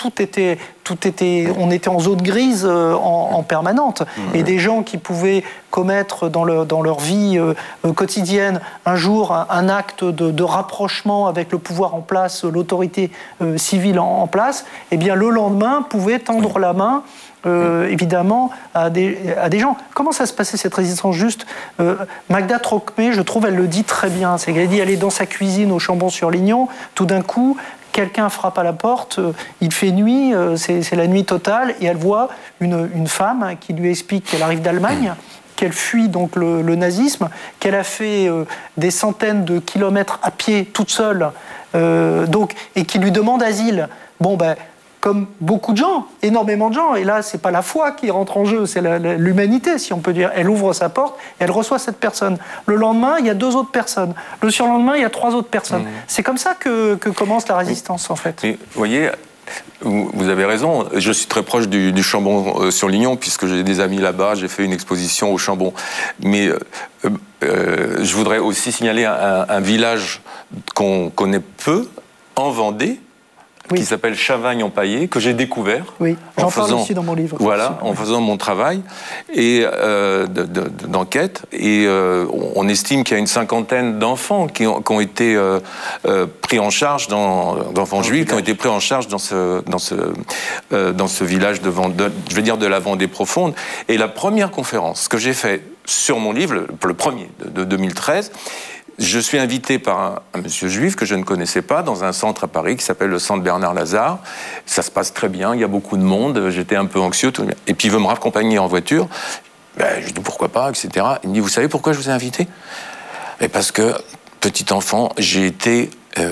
tout était, on était en zone grise en permanente. Et des gens qui pouvaient commettre dans leur vie quotidienne un jour un acte de rapprochement avec le pouvoir en place, l'autorité civile en place, eh bien le lendemain pouvaient tendre la main évidemment à des gens. Comment ça se passait cette résistance juste Magda Trocmé, je trouve, elle le dit très bien. C'est qu'elle dit, elle est dans sa cuisine au Chambon-sur-Lignon, tout d'un coup, quelqu'un frappe à la porte, il fait nuit, c'est la nuit totale, et elle voit une femme qui lui explique qu'elle arrive d'Allemagne, qu'elle fuit donc le nazisme, qu'elle a fait des centaines de kilomètres à pied toute seule, et qui lui demande asile. Bon, ben, comme beaucoup de gens, énormément de gens, et là, c'est pas la foi qui rentre en jeu, c'est l'humanité, si on peut dire. Elle ouvre sa porte, et elle reçoit cette personne. Le lendemain, il y a 2 autres personnes. Le surlendemain, il y a 3 autres personnes. C'est comme ça que commence la résistance, en fait. Mais, vous voyez, vous avez raison, je suis très proche du Chambon-sur-Lignon, puisque j'ai des amis là-bas, j'ai fait une exposition au Chambon. Mais je voudrais aussi signaler un village qu'on connaît peu, en Vendée, qui s'appelle Chavagne-en-Paillé, que j'ai découvert. Oui, j'en parle aussi dans mon livre. Voilà, en faisant mon travail d'enquête. Et on estime qu'il y a une cinquantaine d'enfants qui ont été pris en charge, d'enfants juifs, qui ont été pris en charge dans ce village je vais dire de la Vendée profonde. Et la première conférence que j'ai faite sur mon livre, le premier de 2013, je suis invité par un monsieur juif que je ne connaissais pas dans un centre à Paris qui s'appelle le Centre Bernard Lazare. Ça se passe très bien, il y a beaucoup de monde, j'étais un peu anxieux. Et puis il veut me raccompagner en voiture. Ben, je dis pourquoi pas, etc. Il me dit, vous savez pourquoi je vous ai invité ? Et parce que, petit enfant, j'ai été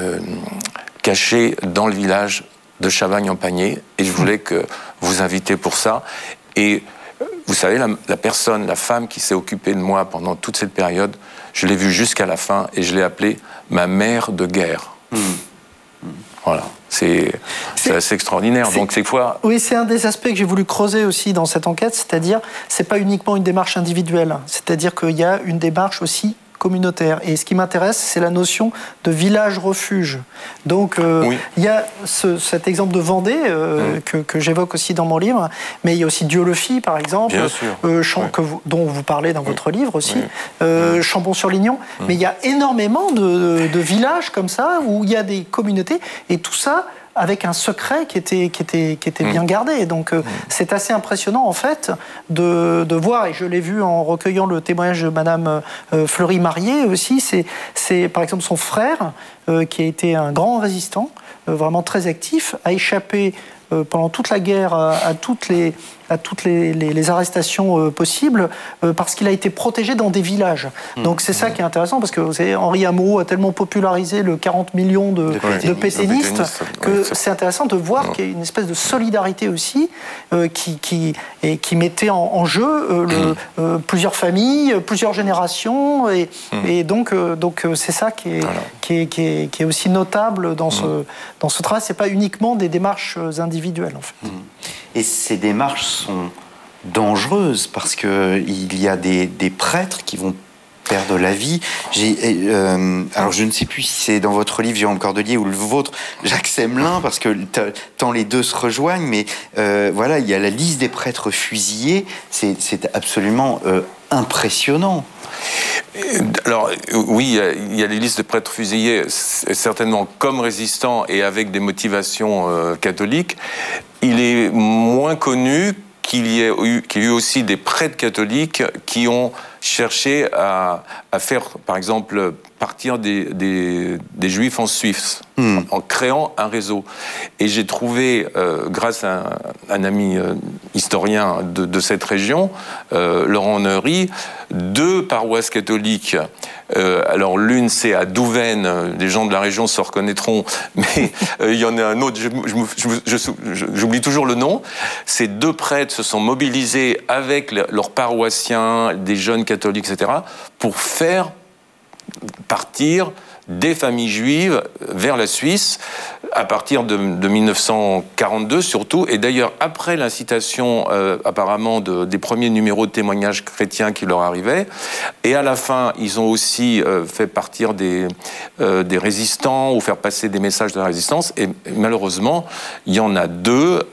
caché dans le village de Chavagne-en-Paillé et je voulais que vous invitiez pour ça. Et vous savez, la personne, la femme qui s'est occupée de moi pendant toute cette période, je l'ai vue jusqu'à la fin et je l'ai appelée ma mère de guerre. Voilà, c'est assez extraordinaire. Donc c'est quoi ? Oui, c'est un des aspects que j'ai voulu creuser aussi dans cette enquête, c'est-à-dire, c'est pas uniquement une démarche individuelle, c'est-à-dire qu'il y a une démarche aussi communautaire. Et ce qui m'intéresse, c'est la notion de village-refuge. Donc, il y a cet exemple de Vendée que j'évoque aussi dans mon livre, mais il y a aussi Dieulefit, par exemple, dont vous parlez dans votre livre aussi, Chambon-sur-Lignon. Mais il y a énormément de villages comme ça, où il y a des communautés, et tout ça avec un secret qui était bien gardé. Donc c'est assez impressionnant en fait de voir, et je l'ai vu en recueillant le témoignage de Madame Fleury-Marié aussi, c'est par exemple son frère qui a été un grand résistant, vraiment très actif, a échappé pendant toute la guerre à toutes les arrestations possibles parce qu'il a été protégé dans des villages. Donc c'est ça qui est intéressant parce que vous savez, Henri Amouroux a tellement popularisé le 40 millions de pétainistes que c'est intéressant de voir qu'il y a une espèce de solidarité aussi qui mettait en jeu plusieurs familles, plusieurs générations et donc c'est ça qui est aussi notable dans ce travail. C'est pas uniquement des démarches individuelles en fait. Et ces démarches sont dangereuses parce qu'il y a des prêtres qui vont perdre la vie. Alors je ne sais plus si c'est dans votre livre Jérôme Cordelier ou le vôtre, Jacques Semelin, parce que tant les deux se rejoignent, mais voilà, il y a la liste des prêtres fusillés, c'est absolument impressionnant. Alors oui, il y a les listes de prêtres fusillés, certainement comme résistants et avec des motivations catholiques. Il est moins connu qu'il y ait eu aussi des prêtres catholiques qui ont cherché à faire, par exemple, partir des Juifs en Suisse, en créant un réseau. Et j'ai trouvé, grâce à un ami historien de cette région, Laurent Neury, 2 paroisses catholiques. Alors l'une c'est à Douvaine, les gens de la région se reconnaîtront, mais il y en a un autre, j'oublie toujours le nom. Ces 2 prêtres se sont mobilisés avec leurs paroissiens, des jeunes catholiques, etc., pour faire partir des familles juives vers la Suisse, à partir de 1942 surtout, et d'ailleurs après l'incitation apparemment des premiers numéros de témoignages chrétiens qui leur arrivaient, et à la fin ils ont aussi fait partir des résistants ou faire passer des messages de la résistance, et malheureusement il y en a deux